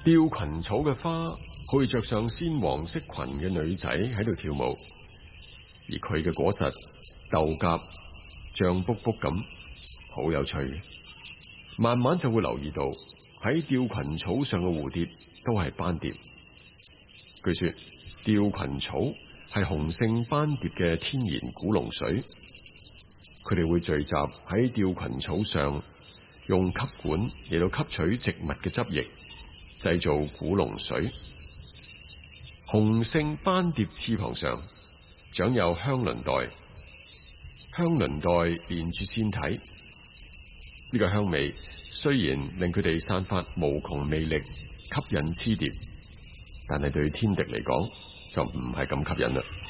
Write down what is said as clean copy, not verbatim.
吊裙草嘅花配着上鮮黃色裙嘅女仔喺度跳舞，而佢嘅果實豆莢脹卜卜咁，好有趣。慢慢就會留意到喺吊裙草上嘅蝴蝶都係斑蝶。據說吊裙草係雄性斑蝶嘅天然古龍水，佢哋會聚集喺吊裙草上，用吸管嚟到吸取植物嘅汁液，製造古龍水。雄性斑蝶翅膀上長有香鱗帶，香鱗帶連住腺體。呢個香味雖然令佢哋散發無窮魅力，吸引雌蝶，但係對天敵嚟講就唔係咁吸引啦。